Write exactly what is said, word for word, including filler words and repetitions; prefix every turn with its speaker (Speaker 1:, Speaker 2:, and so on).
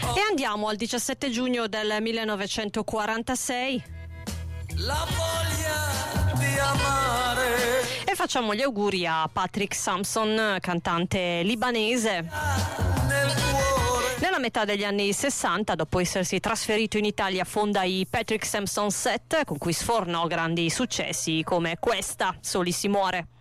Speaker 1: E andiamo al diciassette giugno del millenovecentoquarantasei.
Speaker 2: La voglia di amare.
Speaker 1: E facciamo gli auguri a Patrick Sampson, cantante libanese.
Speaker 2: Nel cuore.
Speaker 1: Nella metà degli anni sessanta, dopo essersi trasferito in Italia, fonda i Patrick Sampson Set, con cui sfornò grandi successi come Questa, Soli si muore.